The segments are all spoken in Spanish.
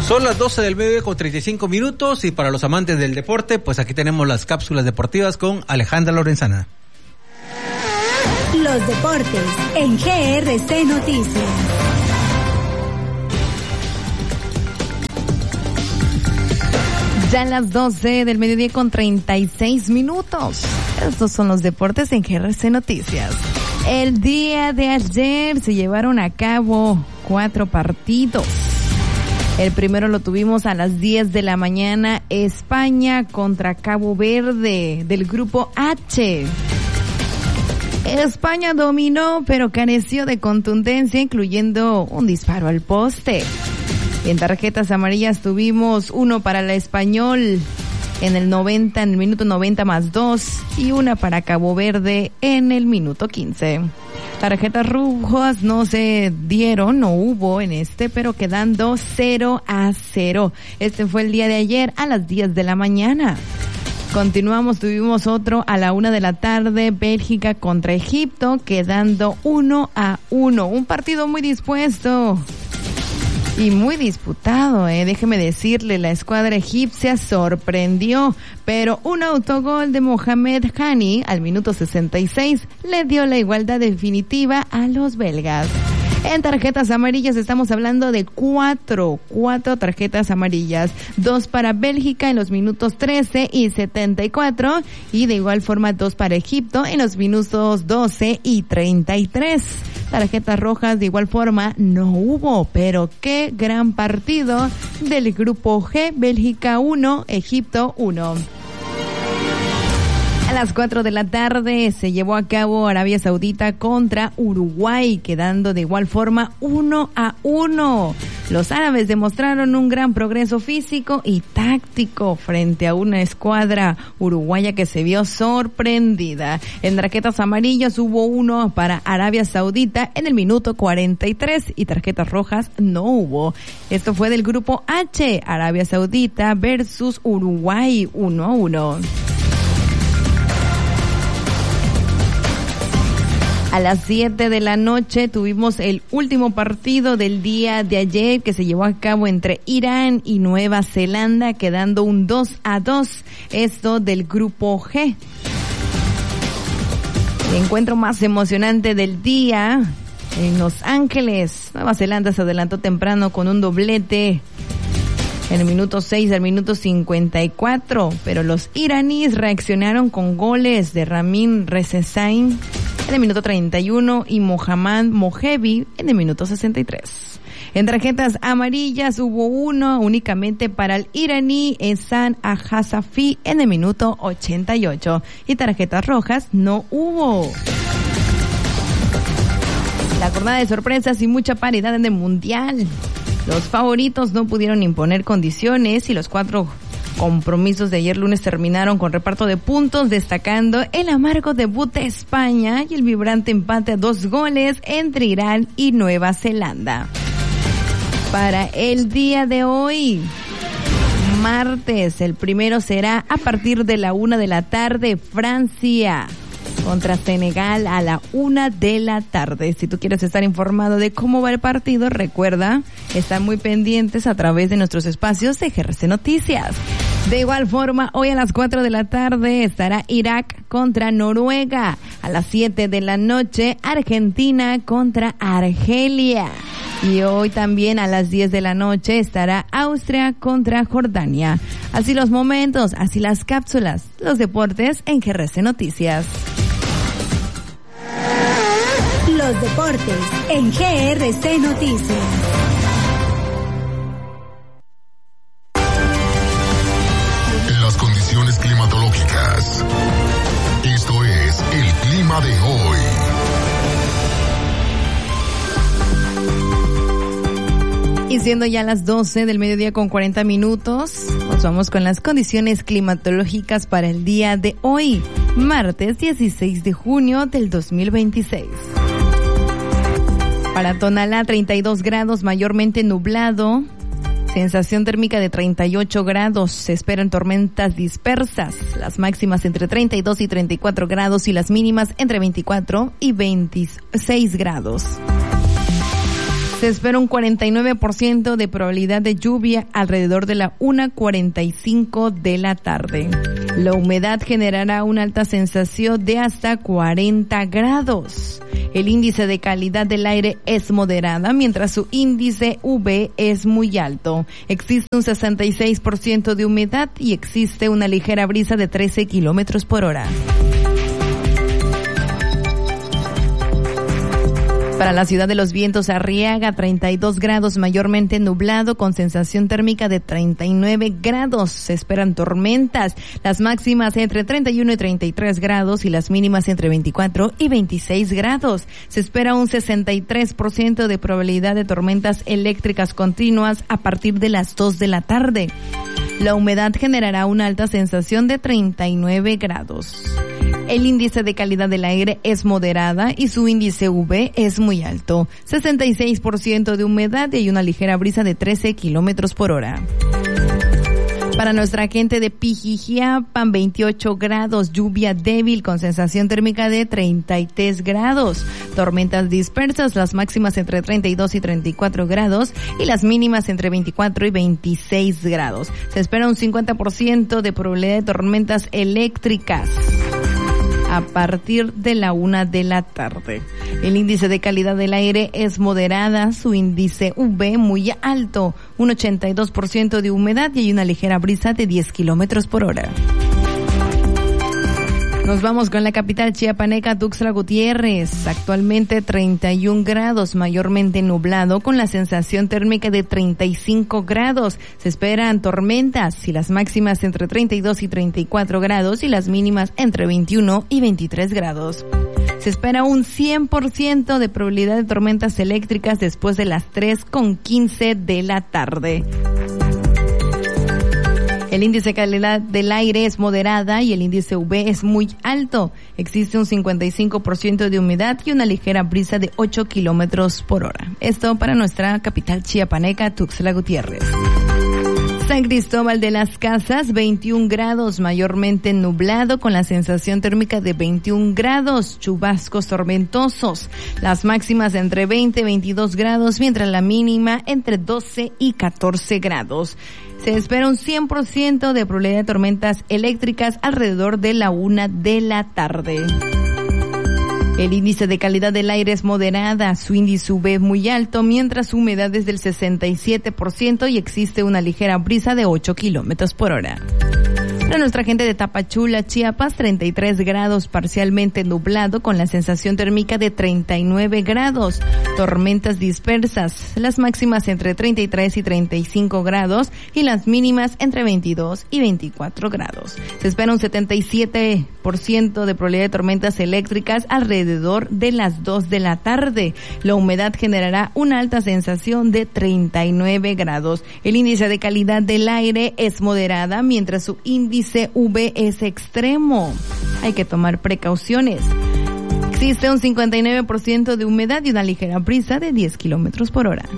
Son las 12 del mediodía con 35 minutos y para los amantes del deporte, pues aquí tenemos las cápsulas deportivas con Alejandra Lorenzana. Los deportes en GRC Noticias. Ya las 12 del mediodía con 36 minutos. Estos son los deportes en GRC Noticias. El día de ayer se llevaron a cabo 4 partidos. El primero lo tuvimos a las 10 de la mañana, España contra Cabo Verde del grupo H. España dominó, pero careció de contundencia, incluyendo un disparo al poste. En tarjetas amarillas tuvimos uno para la Español en el minuto 90 más 2 y una para Cabo Verde en el minuto 15. Tarjetas rojas no se dieron, no hubo en pero quedando 0-0. Este fue el día de ayer a las 10 de la mañana. Continuamos, tuvimos otro a la 1 de la tarde, Bélgica contra Egipto, quedando 1-1. Un partido muy dispuesto y muy disputado, déjeme decirle, la escuadra egipcia sorprendió, pero un autogol de Mohamed Hani al minuto 66 le dio la igualdad definitiva a los belgas. En tarjetas amarillas estamos hablando de cuatro tarjetas amarillas, 2 para Bélgica en los minutos 13 y 74 y de igual forma 2 para Egipto en los minutos 12 y 33. Tarjetas rojas de igual forma no hubo, pero qué gran partido del grupo G, Bélgica 1, Egipto 1. A las 4 de la tarde se llevó a cabo Arabia Saudita contra Uruguay, quedando de igual forma 1-1. Los árabes demostraron un gran progreso físico y táctico frente a una escuadra uruguaya que se vio sorprendida. En tarjetas amarillas hubo uno para Arabia Saudita en el minuto 43 y tarjetas rojas no hubo. Esto fue del grupo H, Arabia Saudita versus Uruguay 1-1. A las 7 de la noche tuvimos el último partido del día de ayer que se llevó a cabo entre Irán y Nueva Zelanda, quedando un 2-2, esto del grupo G. El encuentro más emocionante del día en Los Ángeles. Nueva Zelanda se adelantó temprano con un doblete en el minuto 6 al minuto 54, pero los iraníes reaccionaron con goles de Ramin Rezesain en el minuto 31 y Mohammad Mojebi en el minuto 63. En tarjetas amarillas hubo uno únicamente para el iraní Ehsan Ahasafi en el minuto 88 y tarjetas rojas no hubo. La jornada de sorpresas y mucha paridad en el mundial. Los favoritos no pudieron imponer condiciones y los 4 compromisos de ayer lunes terminaron con reparto de puntos, destacando el amargo debut de España y el vibrante empate a 2 goles entre Irán y Nueva Zelanda. Para el día de hoy, martes, el primero será a partir de la 1 de la tarde, Francia contra Senegal a la 1 de la tarde. Si tú quieres estar informado de cómo va el partido, recuerda, están muy pendientes a través de nuestros espacios de GRC Noticias. De igual forma, hoy a las 4 de la tarde estará Irak contra Noruega. A las 7 de la noche, Argentina contra Argelia. Y hoy también a las 10 de la noche estará Austria contra Jordania. Así los momentos, así las cápsulas, los deportes en GRC Noticias. Los deportes en GRC Noticias. Las condiciones climatológicas. Esto es el clima de hoy. Y siendo ya las 12 del mediodía con 40 minutos, nos vamos con las condiciones climatológicas para el día de hoy, martes 16 de junio del 2026. Para Tonalá, 32 grados, mayormente nublado. Sensación térmica de 38 grados. Se esperan tormentas dispersas. Las máximas entre 32 y 34 grados y las mínimas entre 24 y 26 grados. Se espera un 49% de probabilidad de lluvia alrededor de la 1:45 de la tarde. La humedad generará una alta sensación de hasta 40 grados. El índice de calidad del aire es moderada, mientras su índice UV es muy alto. Existe un 66% de humedad y existe una ligera brisa de 13 kilómetros por hora. Para la ciudad de Los Vientos, Arriaga, 32 grados, mayormente nublado, con sensación térmica de 39 grados. Se esperan tormentas, las máximas entre 31 y 33 grados y las mínimas entre 24 y 26 grados. Se espera un 63% de probabilidad de tormentas eléctricas continuas a partir de las 2 de la tarde. La humedad generará una alta sensación de 39 grados. El índice de calidad del aire es moderada y su índice UV es muy alto. 66% de humedad y una ligera brisa de 13 kilómetros por hora. Para nuestra gente de Pijijiapan, 28 grados, lluvia débil con sensación térmica de 33 grados. Tormentas dispersas, las máximas entre 32 y 34 grados y las mínimas entre 24 y 26 grados. Se espera un 50% de probabilidad de tormentas eléctricas a partir de la 1 de la tarde. El índice de calidad del aire es moderada, su índice UV muy alto, un 82% de humedad y hay una ligera brisa de 10 kilómetros por hora. Nos vamos con la capital chiapaneca, Tuxtla Gutiérrez. Actualmente 31 grados, mayormente nublado, con la sensación térmica de 35 grados. Se esperan tormentas y las máximas entre 32 y 34 grados y las mínimas entre 21 y 23 grados. Se espera un 100% de probabilidad de tormentas eléctricas después de las 3:15 de la tarde. El índice de calidad del aire es moderada y el índice UV es muy alto. Existe un 55% de humedad y una ligera brisa de 8 kilómetros por hora. Esto para nuestra capital chiapaneca, Tuxtla Gutiérrez. San Cristóbal de las Casas, 21 grados, mayormente nublado, con la sensación térmica de 21 grados, chubascos tormentosos. Las máximas entre 20 y 22 grados, mientras la mínima entre 12 y 14 grados. Se espera un 100% de probabilidad de tormentas eléctricas alrededor de la 1 de la tarde. El índice de calidad del aire es moderada, su índice UV es muy alto, mientras su humedad es del 67% y existe una ligera brisa de 8 kilómetros por hora. Para nuestra gente de Tapachula, Chiapas, 33 grados, parcialmente nublado, con la sensación térmica de 39 grados. Tormentas dispersas, las máximas entre 33 y 35 grados y las mínimas entre 22 y 24 grados. Se espera un 77% de probabilidad de tormentas eléctricas alrededor de las 2 de la tarde. La humedad generará una alta sensación de 39 grados. El índice de calidad del aire es moderada, mientras su índice UV es extremo. Hay que tomar precauciones. Existe un 59% de humedad y una ligera brisa de 10 kilómetros por hora.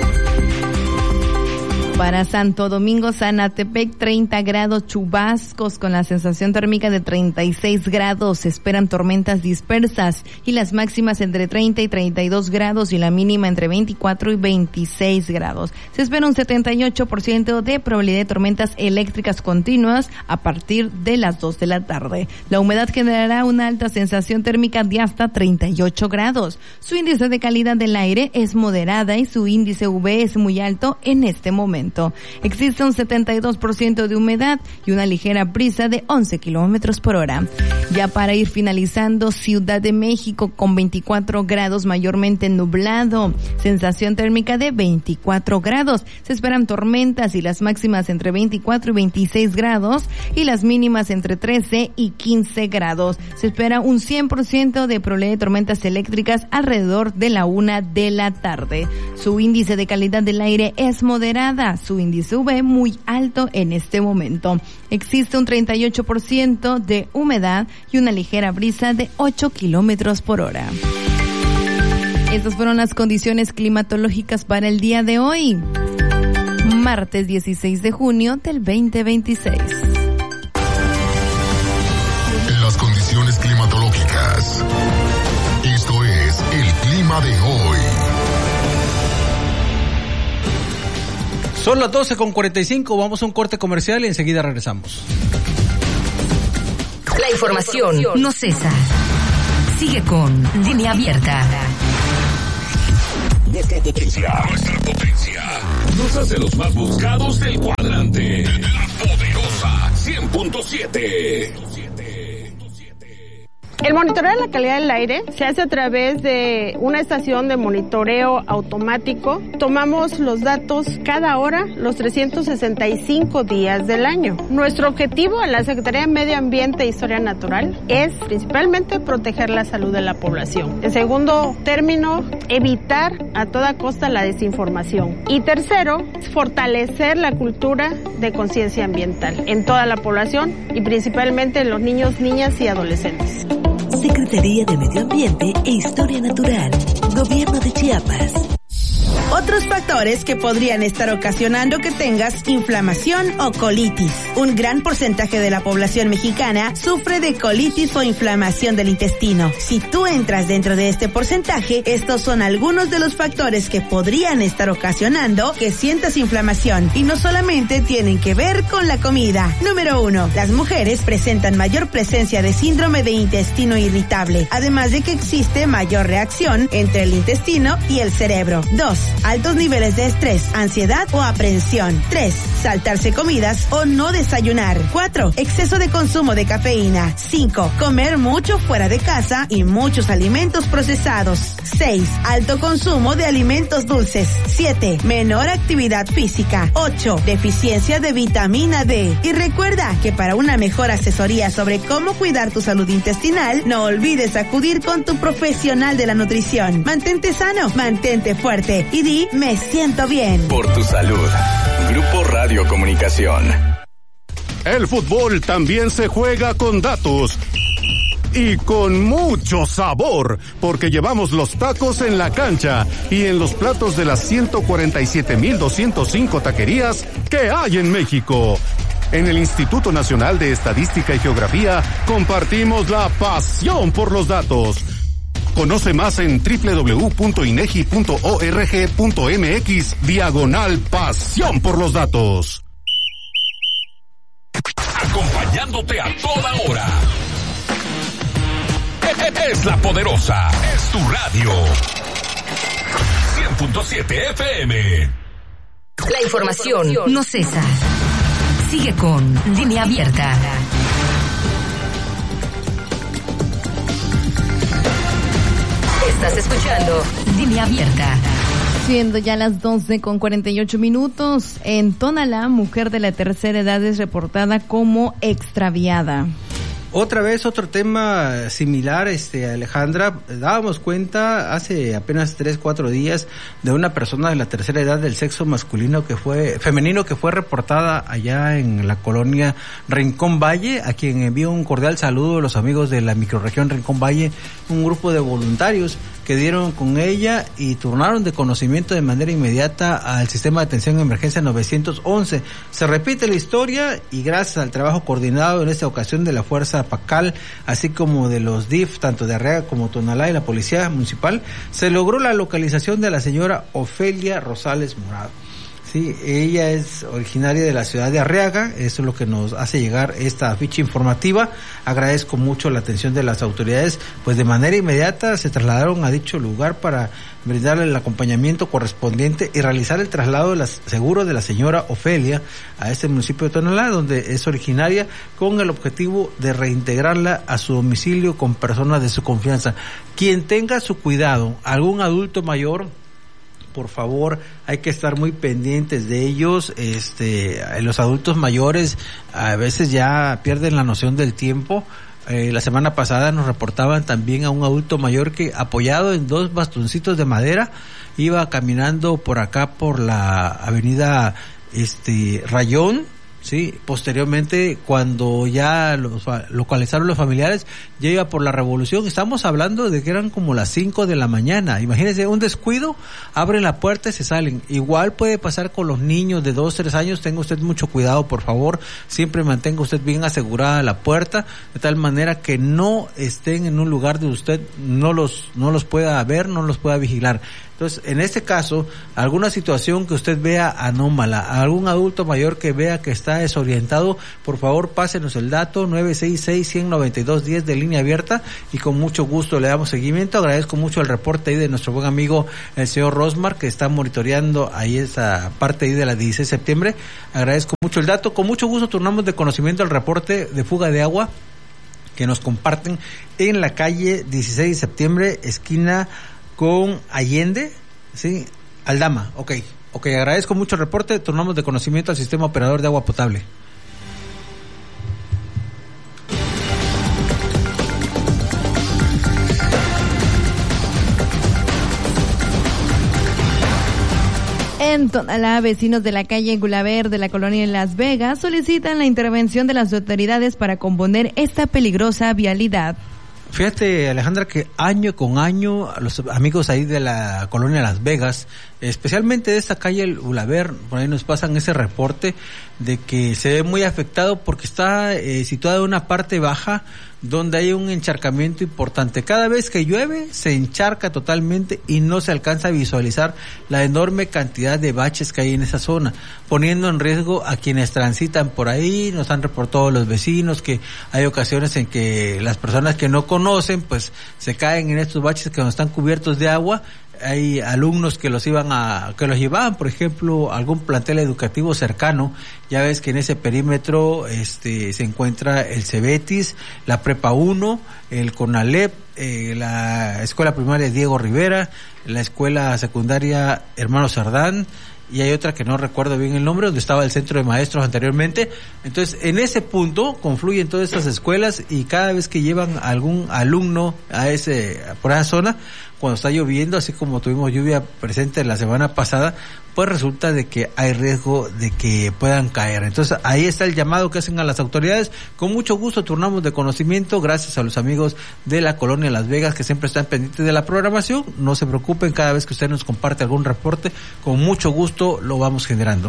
Para Santo Domingo, Sanatepec, 30 grados, chubascos con la sensación térmica de 36 grados. Se esperan tormentas dispersas y las máximas entre 30 y 32 grados y la mínima entre 24 y 26 grados. Se espera un 78% de probabilidad de tormentas eléctricas continuas a partir de las 2 de la tarde. La humedad generará una alta sensación térmica de hasta 38 grados. Su índice de calidad del aire es moderada y su índice UV es muy alto en este momento. Existe un 72% de humedad y una ligera brisa de 11 kilómetros por hora. Ya para ir finalizando, Ciudad de México con 24 grados, mayormente nublado, sensación térmica de 24 grados. Se esperan tormentas y las máximas entre 24 y 26 grados y las mínimas entre 13 y 15 grados. Se espera un 100% de probabilidad de tormentas eléctricas alrededor de la 1 de la tarde. Su índice de calidad del aire es moderada. Su índice UV muy alto en este momento. Existe un 38% de humedad y una ligera brisa de 8 kilómetros por hora. Estas fueron las condiciones climatológicas para el día de hoy, martes 16 de junio del 2026. Las condiciones climatológicas. Esto es el clima de hoy. Son las 12:45, vamos a un corte comercial y enseguida regresamos. La información no cesa. Sigue con Línea Abierta. Nuestra potencia nos hace los más buscados del cuadrante. La Poderosa 100.7. El monitoreo de la calidad del aire se hace a través de una estación de monitoreo automático. Tomamos los datos cada hora, los 365 días del año. Nuestro objetivo en la Secretaría de Medio Ambiente e Historia Natural es principalmente proteger la salud de la población. En segundo término, evitar a toda costa la desinformación. Y tercero, fortalecer la cultura de conciencia ambiental en toda la población y principalmente en los niños, niñas y adolescentes. Secretaría de Medio Ambiente e Historia Natural, Gobierno de Chiapas. Otros factores que podrían estar ocasionando que tengas inflamación o colitis. Un gran porcentaje de la población mexicana sufre de colitis o inflamación del intestino. Si tú entras dentro de este porcentaje, estos son algunos de los factores que podrían estar ocasionando que sientas inflamación. Y no solamente tienen que ver con la comida. Número 1. Las mujeres presentan mayor presencia de síndrome de intestino irritable, además de que existe mayor reacción entre el intestino y el cerebro. 2. Altos niveles de estrés, ansiedad o aprensión. 3. Saltarse comidas o no desayunar. 4. Exceso de consumo de cafeína. 5. Comer mucho fuera de casa y muchos alimentos procesados. 6. Alto consumo de alimentos dulces. 7. Menor actividad física. 8. Deficiencia de vitamina D. Y recuerda que para una mejor asesoría sobre cómo cuidar tu salud intestinal, no olvides acudir con tu profesional de la nutrición. Mantente sano, mantente fuerte y di, me siento bien. Por tu salud. Grupo Radio Comunicación. El fútbol también se juega con datos. Y con mucho sabor, porque llevamos los tacos en la cancha y en los platos de las 147,205 taquerías que hay en México. En el Instituto Nacional de Estadística y Geografía compartimos la pasión por los datos. Conoce más en www.inegi.org.mx/pasión por los datos. Acompañándote a toda hora. Es La Poderosa, es tu radio. 100.7 FM. La información no cesa. Sigue con Línea Abierta. Estás escuchando Línea Abierta. Siendo ya las 12:48, en Tonalá, mujer de la tercera edad es reportada como extraviada. Otra vez otro tema similar, Alejandra, dábamos cuenta hace apenas 3-4 días de una persona de la tercera edad del sexo femenino que fue reportada allá en la colonia Rincón Valle, a quien envío un cordial saludo a los amigos de la microrregión Rincón Valle, un grupo de voluntarios que dieron con ella y turnaron de conocimiento de manera inmediata al sistema de atención de emergencia 911. Se repite la historia y gracias al trabajo coordinado en esta ocasión de la Fuerza Pacal, así como de los DIF, tanto de Arriaga como Tonalá y la Policía Municipal, se logró la localización de la señora Ofelia Rosales Morado. Sí, ella es originaria de la ciudad de Arriaga, eso es lo que nos hace llegar esta ficha informativa. Agradezco mucho la atención de las autoridades, pues de manera inmediata se trasladaron a dicho lugar para brindarle el acompañamiento correspondiente y realizar el traslado seguro de la señora Ofelia a este municipio de Tonalá, donde es originaria, con el objetivo de reintegrarla a su domicilio con personas de su confianza. Quien tenga su cuidado, algún adulto mayor, por favor, hay que estar muy pendientes de ellos. Los adultos mayores a veces ya pierden la noción del tiempo. La semana pasada nos reportaban también a un adulto mayor que, apoyado en 2 bastoncitos de madera, iba caminando por acá por la avenida Rayón. Sí, posteriormente, cuando ya los localizaron los familiares, ya iba por la Revolución. Estamos hablando de que eran como las 5 de la mañana. Imagínense, un descuido, abren la puerta y se salen. Igual puede pasar con los niños de 2-3 años. Tenga usted mucho cuidado, por favor. Siempre mantenga usted bien asegurada la puerta, de tal manera que no estén en un lugar donde usted no los pueda ver, no los pueda vigilar. Entonces, en este caso, alguna situación que usted vea anómala, algún adulto mayor que vea que está desorientado, por favor pásenos el dato 966-100-9210 de línea abierta y con mucho gusto le damos seguimiento. Agradezco mucho el reporte ahí de nuestro buen amigo el señor Rosmar, que está monitoreando ahí esa parte ahí de la 16 de septiembre. Agradezco mucho el dato. Con mucho gusto turnamos de conocimiento el reporte de fuga de agua que nos comparten en la calle 16 de septiembre, esquina con Allende, ¿sí? Aldama, ok, agradezco mucho el reporte, turnamos de conocimiento al sistema operador de agua potable. En Tonalá, vecinos de la calle Gulaver de la colonia de Las Vegas solicitan la intervención de las autoridades para componer esta peligrosa vialidad. Fíjate, Alejandra, que año con año los amigos ahí de la colonia Las Vegas, especialmente de esta calle El Gulaver, por ahí nos pasan ese reporte de que se ve muy afectado porque está situada en una parte baja donde hay un encharcamiento importante. Cada vez que llueve se encharca totalmente y no se alcanza a visualizar la enorme cantidad de baches que hay en esa zona, poniendo en riesgo a quienes transitan por ahí. Nos han reportado los vecinos que hay ocasiones en que las personas que no conocen pues se caen en estos baches que no están cubiertos de agua. Hay alumnos que los llevaban, por ejemplo, a algún plantel educativo cercano. Ya ves que en ese perímetro se encuentra el Cebetis, la Prepa 1, el CONALEP, la Escuela Primaria Diego Rivera, la Escuela Secundaria Hermano Cerdán, y hay otra que no recuerdo bien el nombre, donde estaba el centro de maestros anteriormente. Entonces, en ese punto confluyen todas estas escuelas y cada vez que llevan algún alumno por esa zona, cuando está lloviendo, así como tuvimos lluvia presente la semana pasada, pues resulta de que hay riesgo de que puedan caer. Entonces, ahí está el llamado que hacen a las autoridades. Con mucho gusto turnamos de conocimiento, gracias a los amigos de la colonia Las Vegas que siempre están pendientes de la programación. No se preocupen, cada vez que usted nos comparte algún reporte, con mucho gusto lo vamos generando.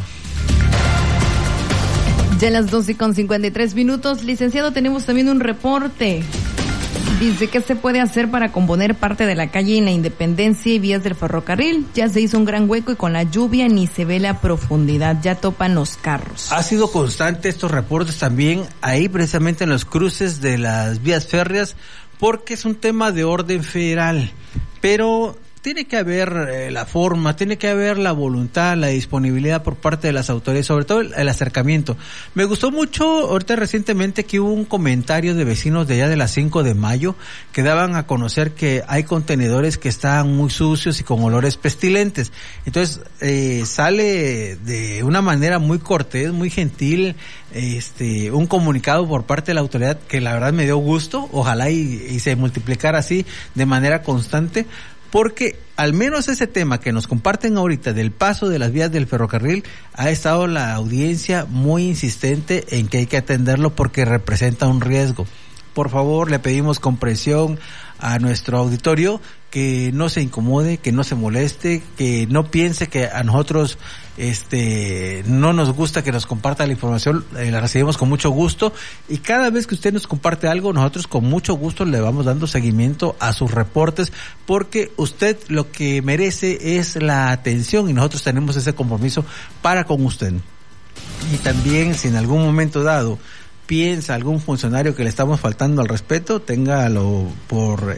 Ya a las 12:53, licenciado, tenemos también un reporte. Dice, ¿qué se puede hacer para componer parte de la calle en la Independencia y vías del ferrocarril? Ya se hizo un gran hueco y con la lluvia ni se ve la profundidad, ya topan los carros. Ha sido constante estos reportes también ahí precisamente en los cruces de las vías férreas, porque es un tema de orden federal, pero tiene que haber la forma, tiene que haber la voluntad, la disponibilidad por parte de las autoridades, sobre todo el acercamiento. Me gustó mucho ahorita recientemente que hubo un comentario de vecinos de allá de la 5 de mayo que daban a conocer que hay contenedores que están muy sucios y con olores pestilentes. Entonces sale de una manera muy cortés, muy gentil, un comunicado por parte de la autoridad que la verdad me dio gusto. Ojalá y se multiplicara así de manera constante, porque al menos ese tema que nos comparten ahorita del paso de las vías del ferrocarril, ha estado la audiencia muy insistente en que hay que atenderlo porque representa un riesgo. Por favor, le pedimos comprensión a nuestro auditorio, que no se incomode, que no se moleste, que no piense que a nosotros no nos gusta que nos comparta la información. La recibimos con mucho gusto y cada vez que usted nos comparte algo, nosotros con mucho gusto le vamos dando seguimiento a sus reportes, porque usted lo que merece es la atención y nosotros tenemos ese compromiso para con usted. Y también, si en algún momento dado piensa algún funcionario que le estamos faltando al respeto, téngalo por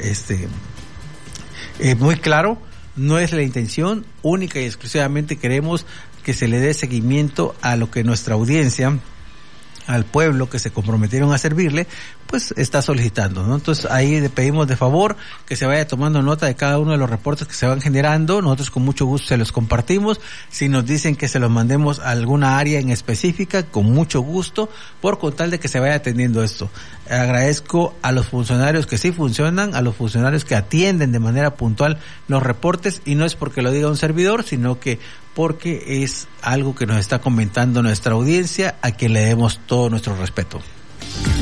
muy claro, no es la intención, única y exclusivamente queremos que se le dé seguimiento a lo que nuestra audiencia, al pueblo que se comprometieron a servirle, pues está solicitando, ¿no? Entonces ahí le pedimos de favor que se vaya tomando nota de cada uno de los reportes que se van generando. Nosotros con mucho gusto se los compartimos. Si nos dicen que se los mandemos a alguna área en específica, con mucho gusto, por con tal de que se vaya atendiendo esto. Agradezco a los funcionarios que sí funcionan, a los funcionarios que atienden de manera puntual los reportes, y no es porque lo diga un servidor, sino que porque es algo que nos está comentando nuestra audiencia, a quien le demos todo nuestro respeto.